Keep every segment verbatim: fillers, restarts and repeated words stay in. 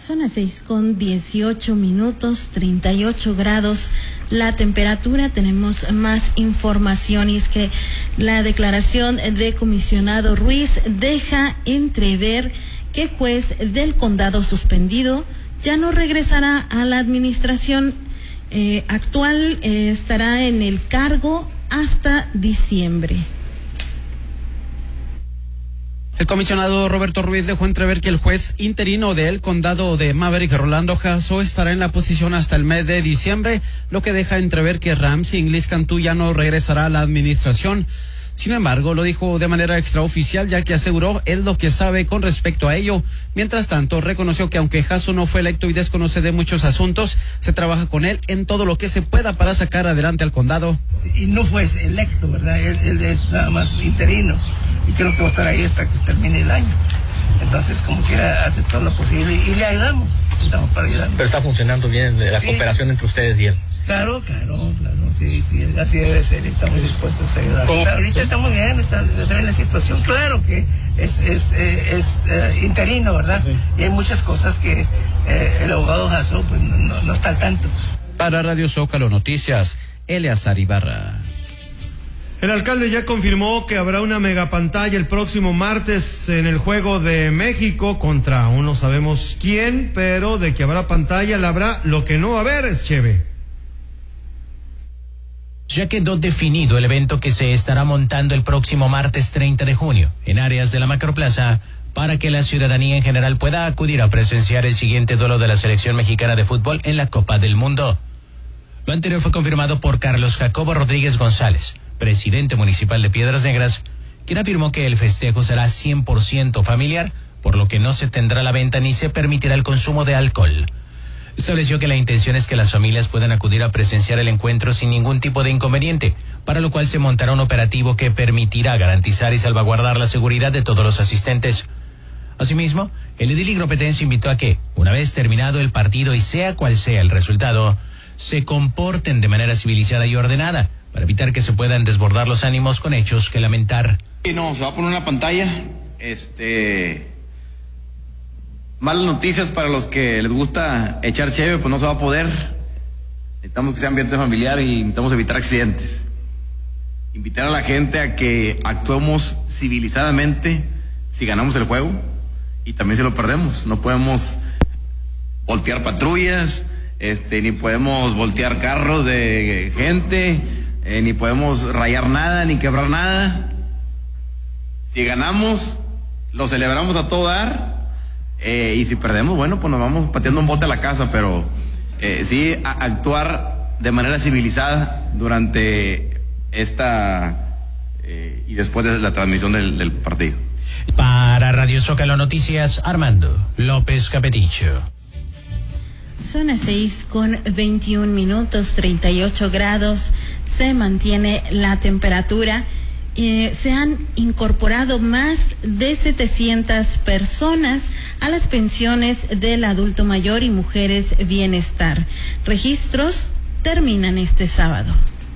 Son las seis con dieciocho minutos, treinta y ocho grados la temperatura. Tenemos más información y es que la declaración de comisionado Ruiz deja entrever que juez del condado suspendido ya no regresará a la administración eh, actual, eh, estará en el cargo hasta diciembre. El comisionado Roberto Ruiz dejó entrever que el juez interino del condado de Maverick, Rolando Jasso, estará en la posición hasta el mes de diciembre, lo que deja entrever que Ramsey Inglis Cantú ya no regresará a la administración. Sin embargo, lo dijo de manera extraoficial, ya que aseguró él lo que sabe con respecto a ello. Mientras tanto, reconoció que aunque Jasso no fue electo y desconoce de muchos asuntos, se trabaja con él en todo lo que se pueda para sacar adelante al condado. Sí, y no fue electo, ¿verdad? Él, él es nada más interino. Y creo que va a estar ahí hasta que termine el año. Entonces, como quiera, aceptó lo posible y le ayudamos. Estamos para ayudar. Pero está funcionando bien la sí. cooperación entre ustedes y él. Claro, claro, claro, sí, sí, así debe ser, estamos dispuestos a ayudar. Está, ahorita estamos bien, está, está en la situación, claro que es, es, eh, es eh, interino, ¿verdad? Sí. Y hay muchas cosas que eh, el abogado Jasso pues no, no, no está al tanto. Para Radio Zócalo Noticias, Eleazar Ibarra. El alcalde ya confirmó que habrá una megapantalla el próximo martes en el Juego de México contra aún no sabemos quién, pero de que habrá pantalla la habrá. Lo que no va a haber es cheve. Ya quedó definido el evento que se estará montando el próximo martes treinta de junio en áreas de la Macroplaza para que la ciudadanía en general pueda acudir a presenciar el siguiente duelo de la selección mexicana de fútbol en la Copa del Mundo. Lo anterior fue confirmado por Carlos Jacobo Rodríguez González, presidente municipal de Piedras Negras, quien afirmó que el festejo será cien por ciento familiar, por lo que no se tendrá la venta ni se permitirá el consumo de alcohol. Estableció que la intención es que las familias puedan acudir a presenciar el encuentro sin ningún tipo de inconveniente, para lo cual se montará un operativo que permitirá garantizar y salvaguardar la seguridad de todos los asistentes. Asimismo, el edil Igropetense invitó a que, una vez terminado el partido y sea cual sea el resultado, se comporten de manera civilizada y ordenada, para evitar que se puedan desbordar los ánimos con hechos que lamentar. No, se va a poner una pantalla, este... malas noticias para los que les gusta echar cheve, pues no se va a poder. Necesitamos que sea ambiente familiar y necesitamos evitar accidentes. Invitar a la gente a que actuemos civilizadamente si ganamos el juego y también si lo perdemos. No podemos voltear patrullas, este, ni podemos voltear carros de gente, eh, ni podemos rayar nada, ni quebrar nada. Si ganamos, lo celebramos a todo dar. Eh, y si perdemos, bueno, pues nos vamos pateando un bote a la casa, pero eh, sí a actuar de manera civilizada durante esta eh, y después de la transmisión del, del partido. Para Radio Zócalo Noticias, Armando López Capeticho. Son las seis con veintiún minutos, treinta y ocho grados, se mantiene la temperatura. Eh, se han incorporado más de setecientas personas a las pensiones del adulto mayor y mujeres bienestar. Registros terminan este sábado.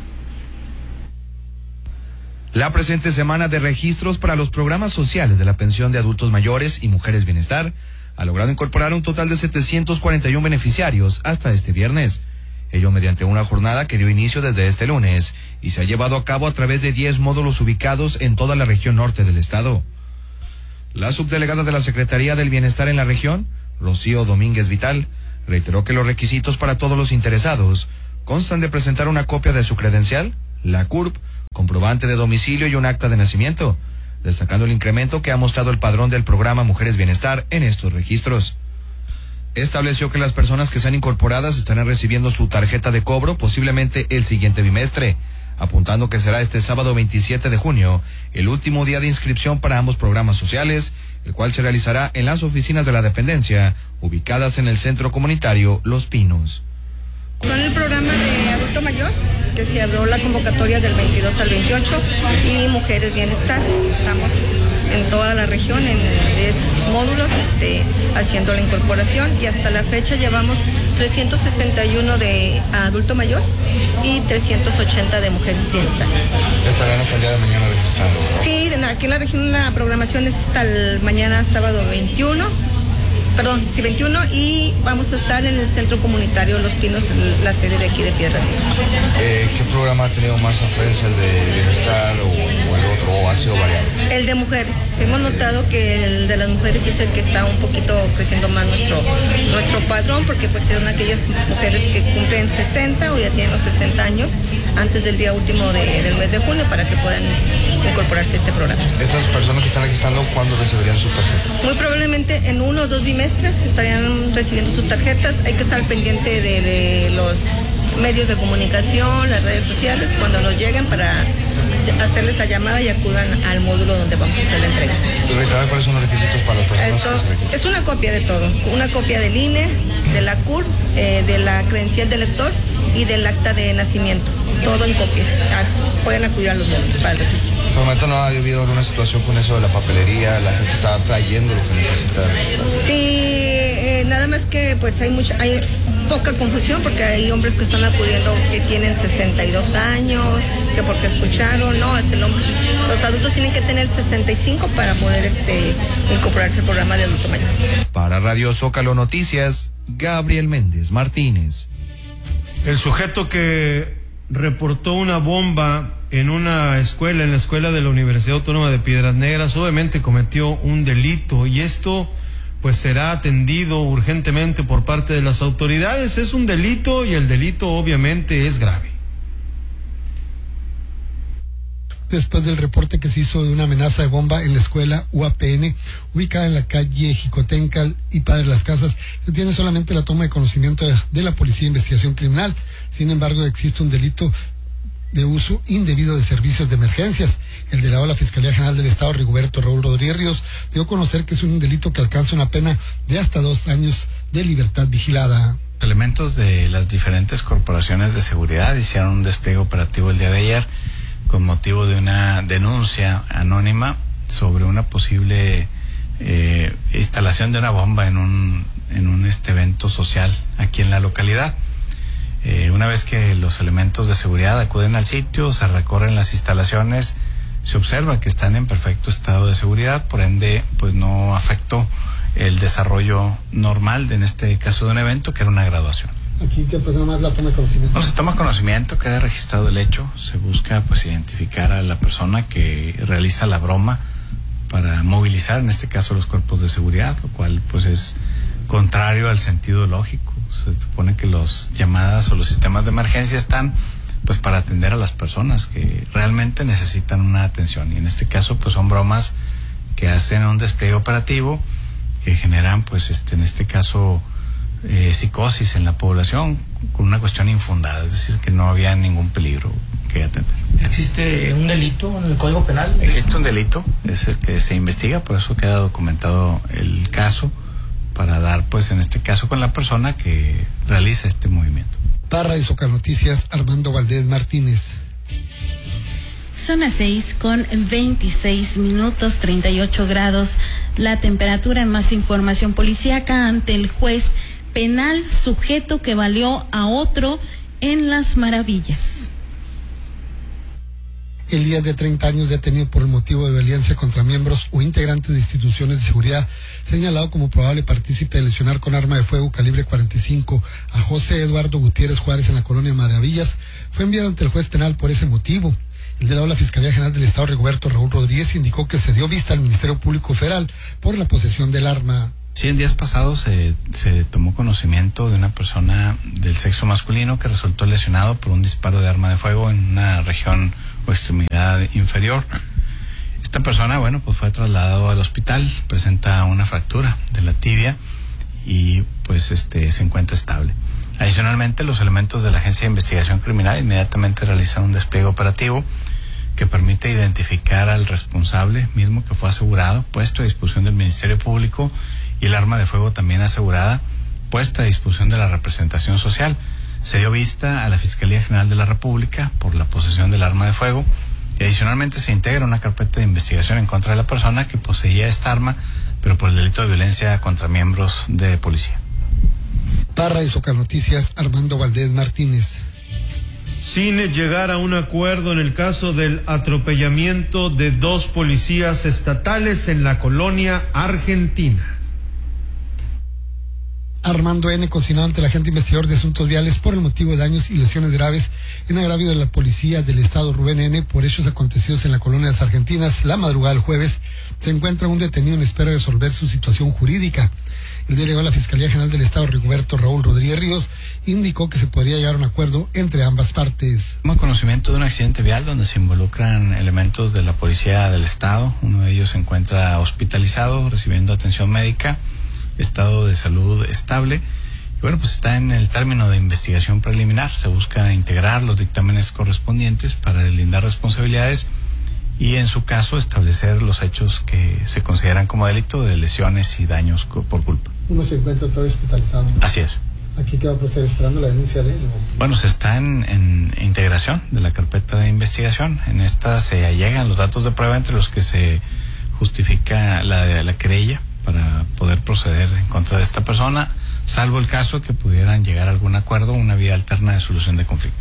La presente semana de registros para los programas sociales de la pensión de adultos mayores y mujeres bienestar ha logrado incorporar un total de setecientos cuarenta y uno beneficiarios hasta este viernes. Ello mediante una jornada que dio inicio desde este lunes y se ha llevado a cabo a través de diez módulos ubicados en toda la región norte del estado. La subdelegada de la Secretaría del Bienestar en la región, Rocío Domínguez Vital, reiteró que los requisitos para todos los interesados constan de presentar una copia de su credencial, la C U R P, comprobante de domicilio y un acta de nacimiento, destacando el incremento que ha mostrado el padrón del programa Mujeres Bienestar en estos registros. Estableció que las personas que sean incorporadas estarán recibiendo su tarjeta de cobro posiblemente el siguiente bimestre, apuntando que será este sábado veintisiete de junio, el último día de inscripción para ambos programas sociales, el cual se realizará en las oficinas de la dependencia, ubicadas en el Centro Comunitario Los Pinos. Son el programa de adulto mayor, que se abrió la convocatoria del veintidós al veintiocho, y Mujeres Bienestar. Estamos en toda la región, en diez módulos, este, haciendo la incorporación, y hasta la fecha llevamos trescientos sesenta y uno de adulto mayor y trescientos ochenta de Mujeres Bienestar. ¿Estarán hasta el día de mañana registrados? Sí, aquí en la región la programación es hasta el mañana sábado veintiuno, perdón, sí, veintiuno, y vamos a estar en el Centro Comunitario Los Pinos, la sede de aquí de Piedras Negras. Eh, ¿Qué programa ha tenido más afluencia, el de bienestar o, o el otro, o ha sido variado? El de mujeres. Hemos notado que el de las mujeres es el que está un poquito creciendo más nuestro, nuestro padrón, porque pues son aquellas mujeres que cumplen sesenta o ya tienen los sesenta años antes del día último de, del mes de junio para que puedan incorporarse a este programa. ¿Estas personas que están registrando cuándo recibirían su tarjeta? Muy probablemente en uno o dos bimestres estarían recibiendo sus tarjetas. Hay que estar pendiente de, de los medios de comunicación, las redes sociales, cuando nos lleguen para hacerles la llamada y acudan al módulo donde vamos a hacer la entrega. ¿Cuáles son los requisitos para las personas? Esto, es una copia de todo, una copia del I N E, de la C U R, eh, de la credencial de lector y del acta de nacimiento, todo en copias. Ah, pueden acudir a los módulos para el registro. Por el momento no ha habido alguna situación con eso de la papelería, la gente está trayendo lo que necesita. Sí, eh, nada más que pues hay mucha, hay poca confusión porque hay hombres que están acudiendo que tienen sesenta y dos años, que porque escucharon, no, es el hombre. Los adultos tienen que tener sesenta y cinco para poder este incorporarse al programa de adulto mayor. Para Radio Zócalo Noticias, Gabriel Méndez Martínez. El sujeto que reportó una bomba en una escuela, en la escuela de la Universidad Autónoma de Piedras Negras, obviamente cometió un delito y esto pues será atendido urgentemente por parte de las autoridades. Es un delito y el delito obviamente es grave. Después del reporte que se hizo de una amenaza de bomba en la escuela U A P N, ubicada en la calle Jicotencal y Padre Las Casas, se tiene solamente la toma de conocimiento de, de la Policía de Investigación Criminal. Sin embargo, existe un delito de uso indebido de servicios de emergencias. El delegado de la Fiscalía General del Estado, Rigoberto Raúl Rodríguez Ríos, dio a conocer que es un delito que alcanza una pena de hasta dos años de libertad vigilada. Elementos de las diferentes corporaciones de seguridad hicieron un despliegue operativo el día de ayer con motivo de una denuncia anónima sobre una posible eh, instalación de una bomba en un en un este evento social aquí en la localidad. Eh, una vez que los elementos de seguridad acuden al sitio, se recorren las instalaciones, se observa que están en perfecto estado de seguridad, por ende pues no afectó el desarrollo normal de, en este caso de un evento que era una graduación. Aquí que pues nada más la toma de conocimiento. Bueno, se toma conocimiento, queda registrado el hecho, se busca pues identificar a la persona que realiza la broma para movilizar en este caso los cuerpos de seguridad, lo cual pues es contrario al sentido lógico. Se supone que las llamadas o los sistemas de emergencia están pues para atender a las personas que realmente necesitan una atención, y en este caso pues son bromas que hacen un despliegue operativo que generan pues este en este caso Eh, psicosis en la población con una cuestión infundada, es decir, que no había ningún peligro que atender. ¿Existe un delito en el Código Penal? Existe un delito, es el que se investiga, por eso queda documentado el caso, para dar pues en este caso con la persona que realiza este movimiento. Para Radio Noticias, Armando Valdés Martínez. Son las seis con veintiséis minutos, treinta y ocho grados la temperatura. Más información policíaca ante el juez penal, sujeto que valió a otro en Las Maravillas. Elías, de treinta años, detenido por el motivo de violencia contra miembros o integrantes de instituciones de seguridad, señalado como probable partícipe de lesionar con arma de fuego calibre cuarenta y cinco a José Eduardo Gutiérrez Juárez en la colonia Maravillas, fue enviado ante el juez penal por ese motivo. El delegado de la Fiscalía General del Estado, Rigoberto Raúl Rodríguez, indicó que se dio vista al Ministerio Público Federal por la posesión del arma. Sí, en días pasados se, se tomó conocimiento de una persona del sexo masculino que resultó lesionado por un disparo de arma de fuego en una región o extremidad inferior. Esta persona, bueno, pues fue trasladado al hospital, presenta una fractura de la tibia y pues este se encuentra estable. Adicionalmente, los elementos de la Agencia de Investigación Criminal inmediatamente realizaron un despliegue operativo que permite identificar al responsable mismo, que fue asegurado, puesto a disposición del Ministerio Público, y el arma de fuego también asegurada, puesta a disposición de la representación social. Se dio vista a la Fiscalía General de la República por la posesión del arma de fuego, y adicionalmente se integra una carpeta de investigación en contra de la persona que poseía esta arma, pero por el delito de violencia contra miembros de policía. Para Isocal Noticias, Armando Valdés Martínez. Sin llegar a un acuerdo en el caso del atropellamiento de dos policías estatales en la colonia Argentina. Armando N., consignado ante el agente investigador de asuntos viales por el motivo de daños y lesiones graves en agravio de la policía del estado Rubén N. por hechos acontecidos en la colonia de las Argentinas la madrugada del jueves. Se encuentra un detenido en espera de resolver su situación jurídica. El delegado de la Fiscalía General del Estado, Rigoberto Raúl Rodríguez Ríos, indicó que se podría llegar a un acuerdo entre ambas partes. Tenemos conocimiento de un accidente vial donde se involucran elementos de la Policía del Estado. Uno de ellos se encuentra hospitalizado, recibiendo atención médica, estado de salud estable. Y bueno, pues está en el término de investigación preliminar. Se busca integrar los dictámenes correspondientes para deslindar responsabilidades y en su caso establecer los hechos que se consideran como delito de lesiones y daños por culpa. Uno se encuentra todavía hospitalizado. Así es. ¿Aquí qué va a proceder? ¿Esperando la denuncia de él? ¿O? Bueno, se está en, en integración de la carpeta de investigación. En esta se allegan los datos de prueba entre los que se justifica la, la querella para poder proceder en contra de esta persona, salvo el caso que pudieran llegar a algún acuerdo o una vía alterna de solución de conflicto.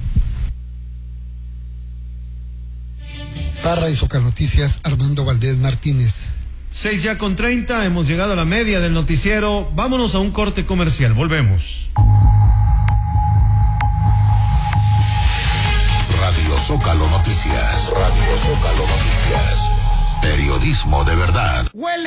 Parra y Socal Noticias, Armando Valdés Martínez. Seis ya con treinta, hemos llegado a la media del noticiero. Vámonos a un corte comercial, volvemos. Radio Zócalo Noticias, Radio Zócalo Noticias, periodismo de verdad. ¡Huele!